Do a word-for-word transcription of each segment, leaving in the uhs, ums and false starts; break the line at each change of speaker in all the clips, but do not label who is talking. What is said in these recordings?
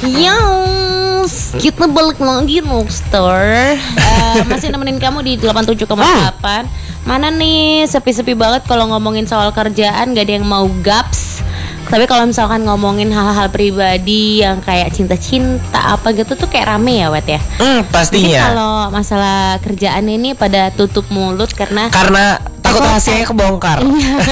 Yes, kita balik lagi Rockstar. uh, Masih nemenin kamu di delapan puluh tujuh koma delapan. Mana nih sepi-sepi banget kalau ngomongin soal kerjaan, gak ada yang mau gaps. Tapi kalau misalkan ngomongin hal-hal pribadi yang kayak cinta-cinta apa gitu tuh kayak rame ya, Wet ya.
Hmm, pastinya.
Jadi kalau masalah kerjaan ini pada tutup mulut karena
karena takut rahasianya kebongkar.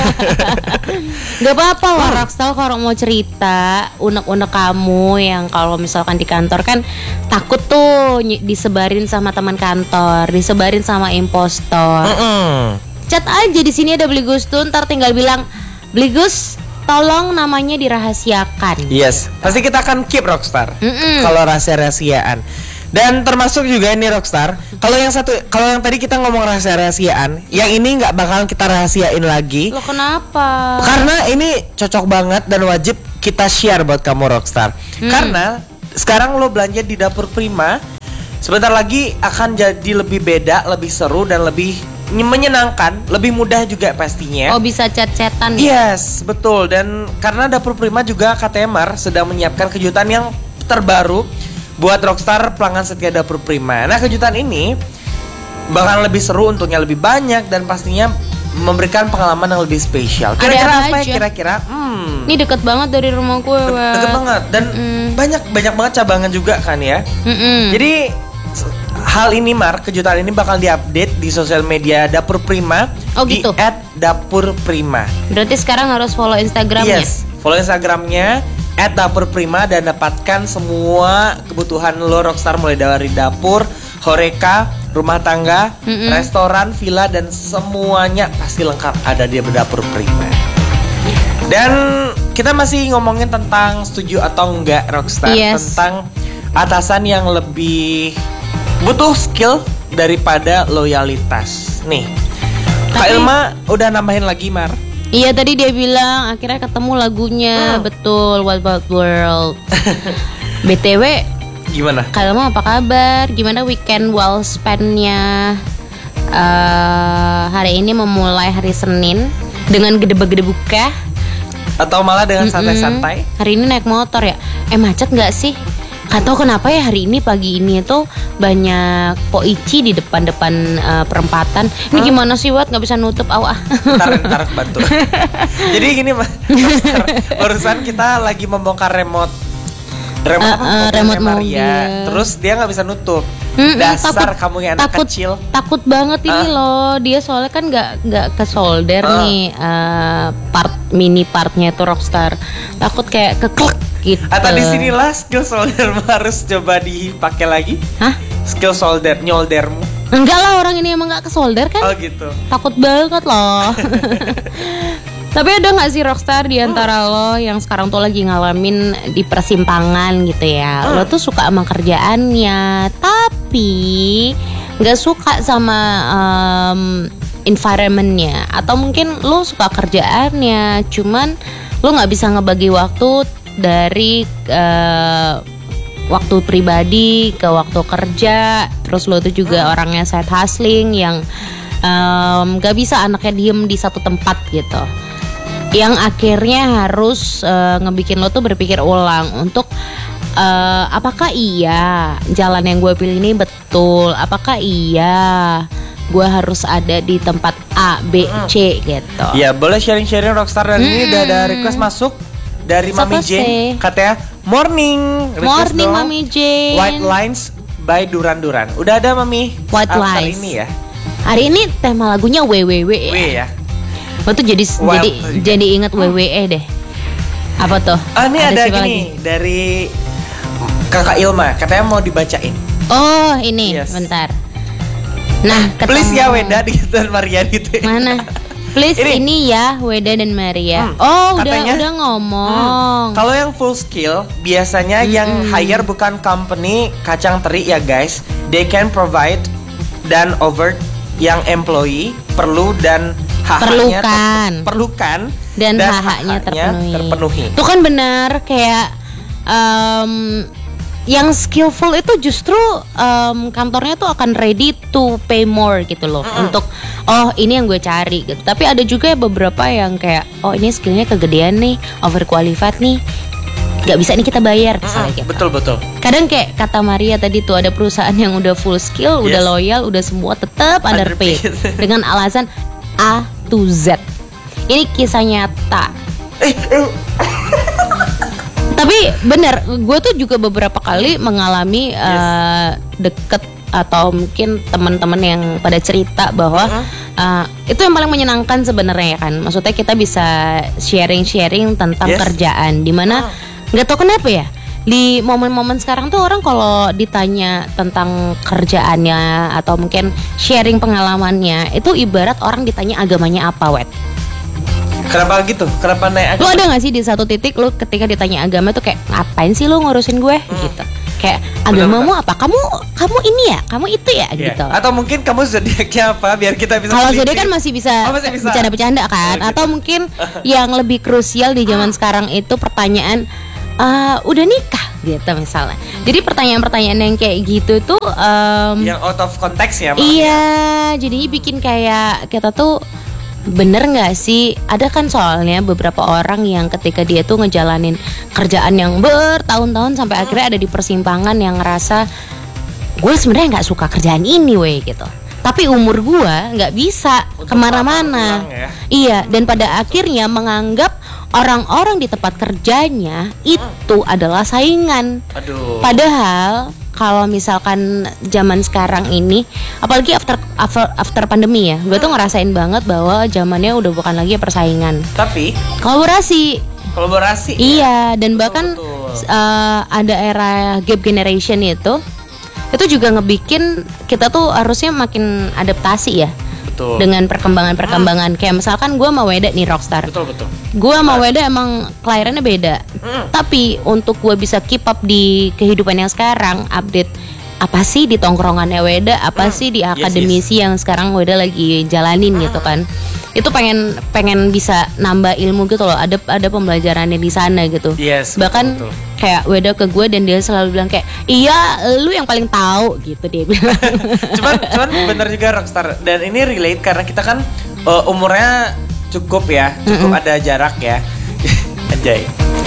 Gak apa-apa lah Rockstar kalau mau cerita unek-unek kamu yang kalau misalkan di kantor kan takut tuh disebarin sama teman kantor, disebarin sama impostor. Mm-mm. Chat aja di sini ada Bligus tuh, ntar tinggal bilang Bligus, tolong namanya dirahasiakan.
Yes, pasti kita akan keep Rockstar. Kalau rahasia-rahasiaan. Dan termasuk juga ini Rockstar. Kalau yang satu, kalau yang tadi kita ngomong rahasia-rahasiaan, yang ini nggak bakalan kita rahasiain lagi.
Loh kenapa?
Karena ini cocok banget dan wajib kita share buat kamu Rockstar. Hmm. Karena sekarang lo belanja di Dapur Prima, sebentar lagi akan jadi lebih beda, lebih seru dan lebih menyenangkan, lebih mudah juga pastinya.
Oh, bisa chat-chatan ya?
Yes, betul. Dan karena Dapur Prima juga K T M R sedang menyiapkan kejutan yang terbaru buat Rockstar pelanggan setia Dapur Prima. Nah, kejutan ini bakal lebih seru, untungnya lebih banyak dan pastinya memberikan pengalaman yang lebih spesial. Kira-kira apa, apa ya kira-kira? Hmm.
Ini deket banget dari rumah gue.
De- deket banget dan mm. banyak banyak banget cabangan juga kan ya. Mm-mm. Jadi hal ini Mar, kejutan ini bakal diupdate di sosial media Dapur Prima.
Oh, di gitu?
et dapur prima.
Berarti sekarang harus follow Instagramnya.
Yes, follow Instagramnya et dapur prima dan dapatkan semua kebutuhan lo Rockstar, mulai dari dapur, horeca, rumah tangga, Mm-mm. restoran, villa dan semuanya pasti lengkap ada di Dapur Prima. Dan kita masih ngomongin tentang setuju atau enggak Rockstar, yes. Tentang atasan yang lebih butuh skill daripada loyalitas. Nih, Kak Ilma udah nambahin lagi Mar.
Iya, tadi dia bilang akhirnya ketemu lagunya. hmm. Betul, Wild Wild World. B T W
gimana?
Kak Ilma apa kabar? Gimana weekend well spend-nya? uh, Hari ini memulai hari Senin dengan gede-gede buka
atau malah dengan santai-santai?
Hari ini naik motor ya? Eh macet gak sih? Gak tau kenapa ya hari ini pagi ini tuh banyak poici di depan-depan uh, perempatan. Ini huh? gimana sih Wat? Gak bisa nutup awak.
Ntar, ntar bantu. Jadi gini Mas, urusan kita lagi membongkar remote Remote
uh, uh, remote
Maria. Terus dia gak bisa nutup. Hmm, Dasar takut, kamu yang anak
takut,
kecil.
Takut banget ini uh. loh. Dia soalnya kan gak, gak ke solder uh. nih uh, part mini partnya itu Rockstar. Takut kayak keklek gitu.
Atau di sinilah skill solder harus coba dipakai lagi.
Hah?
Skill solder, nyoldermu.
Enggak lah, orang ini emang gak ke solder kan.
Oh gitu.
Takut banget loh. Tapi ada gak sih Rockstar di antara hmm. lo yang sekarang tuh lagi ngalamin di persimpangan gitu ya. hmm. Lo tuh suka sama kerjaannya tapi gak suka sama um, environmentnya. Atau mungkin lo suka kerjaannya cuman lo gak bisa ngebagi waktu dari uh, waktu pribadi ke waktu kerja. Terus lo tuh juga hmm. orangnya side hustling yang um, gak bisa anaknya diem di satu tempat gitu, yang akhirnya harus uh, ngebikin lo tuh berpikir ulang untuk uh, apakah iya jalan yang gue pilih ini betul, apakah iya gue harus ada di tempat A, B, C gitu.
Ya boleh sharing-sharing Rockstar. Dan hmm. ini udah ada request masuk dari Mami J, katanya morning request
morning
dong.
Mami J,
White Lines by Duran Duran. Udah ada Mami
White Lines
ini ya.
Hari ini tema lagunya W W W ya.
W ya.
Oh tuh jadi Wild, jadi juga. Jadi inget W W E deh. Apa tuh?
Ah ini ada, ada gini lagi? Dari Kakak Ilma, katanya mau dibacain.
Oh ini, yes. Bentar. Nah, ketemu.
Please ya Weda dan Maria gitu.
Mana? Please ini, ini ya Weda dan Maria. Hmm, oh katanya, udah udah ngomong.
Hmm, kalau yang full skill biasanya hmm, yang hire bukan company kacang teri ya guys. They can provide dan over yang employee perlu dan
perlukan
ter- perlukan
dan, dan hak-haknya terpenuhi. terpenuhi. Itu kan benar kayak um, yang skillful itu justru um, kantornya tuh akan ready to pay more gitu loh, mm-hmm. untuk oh ini yang gue cari gitu. Tapi ada juga beberapa yang kayak oh ini skillnya kegedean nih, overqualified nih, nggak bisa nih kita bayar misalnya gitu.
Betul betul.
Kadang kayak kata Maria tadi tuh ada perusahaan yang udah full skill,
Yes.
udah loyal, udah semua tetap underpaid
Underpaid.
dengan alasan A to Z. Ini kisah nyata.
Eh, eh,
Tapi bener, gue tuh juga beberapa kali mengalami uh, deket atau mungkin teman-teman yang pada cerita bahwa uh, itu yang paling menyenangkan sebenarnya ya kan. Maksudnya kita bisa sharing-sharing tentang
Yes.
kerjaan, dimana nggak tahu kenapa ya di momen-momen sekarang tuh orang kalau ditanya tentang kerjaannya atau mungkin sharing pengalamannya itu ibarat orang ditanya agamanya apa, Wet.
kenapa gitu? Kenapa naik
Lu
agama?
ada gak sih di satu titik lu ketika ditanya agama tuh kayak ngapain sih lu ngurusin gue gitu? Kayak agamamu apa? Kamu kamu ini ya? Kamu itu ya
Iya.
gitu.
Atau mungkin kamu zodiaknya apa biar kita bisa
Kalau
teliti.
zodiak kan masih bisa,
Oh, masih bisa.
bercanda-bercanda kan?
Oh, gitu.
Atau mungkin yang lebih krusial di zaman sekarang itu pertanyaan "Ah, udah nikah gitu misalnya. Jadi pertanyaan-pertanyaan yang kayak gitu tuh em,
yang out of context ya, Mak?
iya, jadinya bikin kayak kita tuh bener nggak sih? Ada kan soalnya beberapa orang yang ketika dia tuh ngejalanin kerjaan yang bertahun-tahun sampai akhirnya ada di persimpangan yang ngerasa gue sebenarnya nggak suka kerjaan ini, weh gitu. Tapi umur gue nggak bisa
Untuk
kemana-mana.
pulang ya.
Iya, dan pada akhirnya menganggap orang-orang di tempat kerjanya itu adalah saingan.
Aduh.
Padahal kalau misalkan zaman sekarang ini, apalagi after after, after pandemi ya, gue tuh ngerasain banget bahwa zamannya udah bukan lagi persaingan,
Tapi
kolaborasi.
kolaborasi.
Iya, dan bahkan
betul.
uh, ada era gap generation itu, itu juga ngebikin kita tuh harusnya makin adaptasi ya
Betul.
dengan perkembangan-perkembangan. Kayak misalkan gue sama Weda nih Rockstar.
Betul betul.
Gue sama Weda emang kelahirannya beda. Tapi untuk gue bisa keep up di kehidupan yang sekarang, update apa sih di tongkrongannya Weda, apa sih di
Yes,
akademisi yang sekarang Weda lagi jalanin gitu kan. Itu pengen pengen bisa nambah ilmu gitu loh. Ada ada pembelajarannya di sana gitu.
Yes,
Bahkan
betul, betul.
kayak Weda ke gue dan dia selalu bilang kayak, "Iya, lu yang paling tahu," gitu dia bilang.
cuman cuman bener juga Rockstar, dan ini relate karena kita kan uh, umurnya cukup ya, cukup ada jarak ya. Anjay.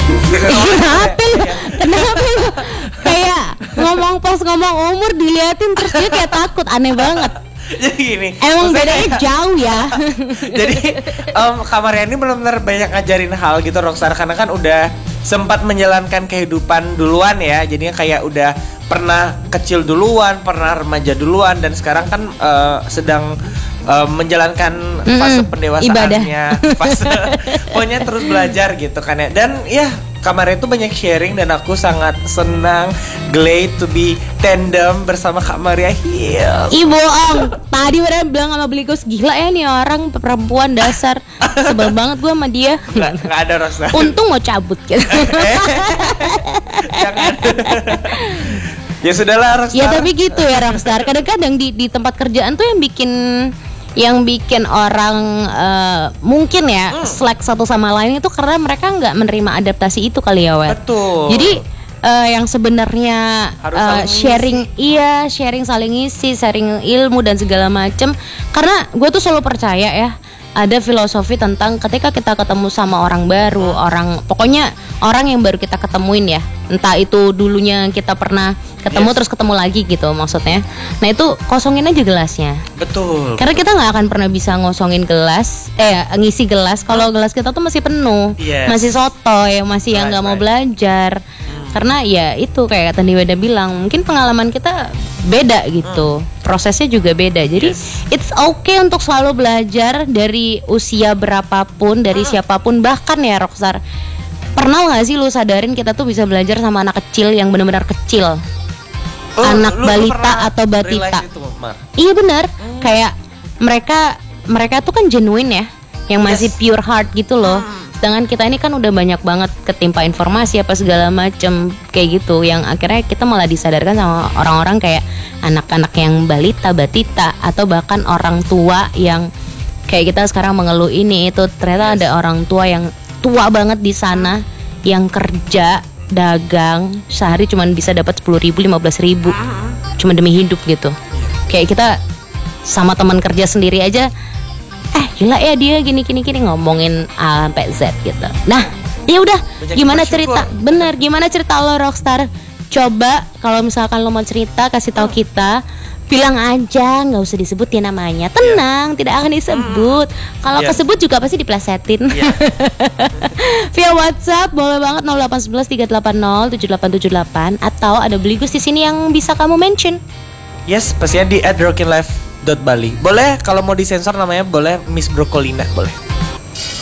Kenapa lu? Kenapa lu? Kayak ngomong pas ngomong umur diliatin terus dia kayak takut, aneh banget.
Jadi gini.
Emang
maksudnya
bedanya
kayak-
jauh ya.
Jadi um, Kak Mariani benar-benar banyak ngajarin hal gitu Rockstar, karena kan udah sempat menjalankan kehidupan duluan ya. Jadinya kayak udah pernah kecil duluan, pernah remaja duluan, dan sekarang kan uh, sedang uh, menjalankan fase
Mm-mm,
pendewasaannya, fase pokoknya terus belajar gitu kan ya. Dan ya Kamar itu banyak sharing dan aku sangat senang, glad to be tandem bersama Kak Maria Hill.
Ih bohong. Tadi beneran bilang sama Belikus, gila ya nih orang perempuan dasar. Sebel banget gue sama dia.
Nggak, nggak ada Rosa.
Untung mau cabut gitu.
Jangan. Ya sudahlah Rockstar.
Ya tapi gitu ya Rockstar. Kadang-kadang di di tempat kerjaan tuh yang bikin yang bikin orang uh, mungkin ya
Hmm.
slack satu sama lain itu karena mereka nggak menerima adaptasi itu kali ya, Wet.
Betul.
Jadi uh, yang sebenarnya
Harus
uh,
saling
sharing, iya sharing saling ngisi, sharing ilmu dan segala macem. Karena gue tuh selalu percaya ya, ada filosofi tentang ketika kita ketemu sama orang baru, orang pokoknya orang yang baru kita ketemuin ya, entah itu dulunya kita pernah ketemu
Yes.
terus ketemu lagi gitu maksudnya. Nah itu kosongin aja gelasnya.
Betul.
Karena kita nggak akan pernah bisa ngosongin gelas, eh ngisi gelas kalau gelas kita tuh masih penuh,
Yes.
masih sotoy, masih yang
Right,
nggak mau
right.
belajar. Karena ya itu kayak tadi Weda bilang, mungkin pengalaman kita beda gitu, prosesnya juga beda. Jadi
Yes.
it's okay untuk selalu belajar dari usia berapapun, dari siapapun, bahkan ya Rockstar. Pernah nggak sih lu sadarin kita tuh bisa belajar sama anak kecil yang benar-benar kecil?
Oh,
anak
lu- lu
balita
pernah
atau batita.
realize itu, Mar?
Iya benar, kayak mereka mereka tuh kan genuine ya, yang masih
Yes.
pure heart gitu loh. Sedangkan kita ini kan udah banyak banget ketimpa informasi apa segala macem kayak gitu, yang akhirnya kita malah disadarkan sama orang-orang kayak anak-anak yang balita, batita, atau bahkan orang tua yang kayak kita sekarang mengeluh ini itu ternyata ada orang tua yang tua banget di sana yang kerja dagang sehari cuman bisa dapat sepuluh ribu, lima belas ribu cuma demi hidup gitu. Kayak kita sama teman kerja sendiri aja, eh gila ya dia gini gini gini ngomongin A sampai Z gitu. Nah Ya udah,
Banyak
gimana
bersyukur.
cerita? Bener, gimana cerita lo Rockstar? Coba kalau misalkan lo mau cerita, kasih tahu kita. Bilang aja, nggak usah disebutin namanya. Tenang, tidak akan disebut. Kalau
Iya.
kesebut juga pasti diplesetin.
Iya.
Via WhatsApp boleh banget nol delapan satu satu tiga delapan nol tujuh delapan tujuh delapan atau ada Beligus di sini yang bisa kamu mention.
Yes, pastinya di at rockinlife dot bali. Boleh kalau mau disensor namanya boleh Miss Brocolina, boleh.